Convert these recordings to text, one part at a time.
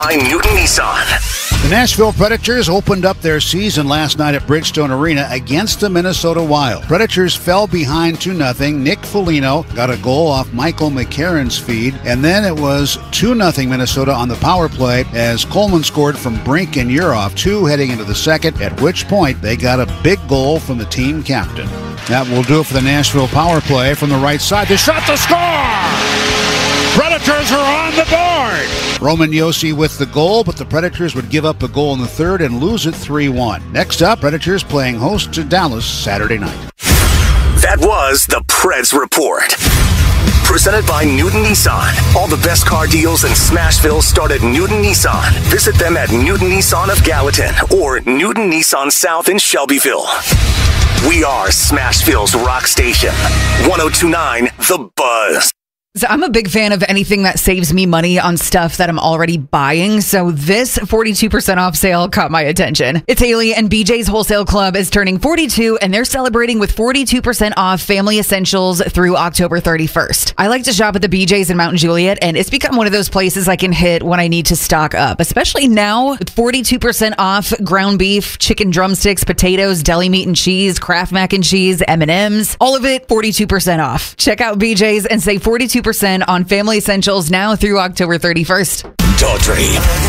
by Newton Nissan. The Nashville Predators opened up their season last night at Bridgestone Arena against the Minnesota Wild. Predators fell behind 2-0. Nick Foligno got a goal off Michael McCarron's feed, and then it was 2-0 Minnesota on the power play as Coleman scored from Brink and Urhoff, 2 heading into the second, at which point they got a big goal from the team captain. That will do it for the Nashville power play. From the right side, the shot to score! Predators are on the board! Roman Josi with the goal, but the Predators would give up a goal in the third and lose it 3-1. Next up, Predators playing host to Dallas Saturday night. That was the Preds Report. Presented by Newton Nissan. All the best car deals in Smashville start at Newton Nissan. Visit them at Newton Nissan of Gallatin or Newton Nissan South in Shelbyville. We are Smashville's rock station. 102.9 The Buzz. So I'm a big fan of anything that saves me money on stuff that I'm already buying. So this 42% off sale caught my attention. It's Haley, and BJ's Wholesale Club is turning 42, and they're celebrating with 42% off family essentials through October 31st. I like to shop at the BJ's in Mount Juliet, and it's become one of those places I can hit when I need to stock up, especially now with 42% off ground beef, chicken drumsticks, potatoes, deli meat and cheese, Kraft mac and cheese, M&Ms, all of it 42% off. Check out BJ's and save 42% on family essentials now through October 31st. Daughtry.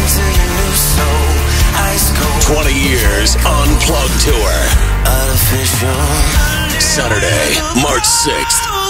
20 years Unplugged Tour. Saturday, March 6th.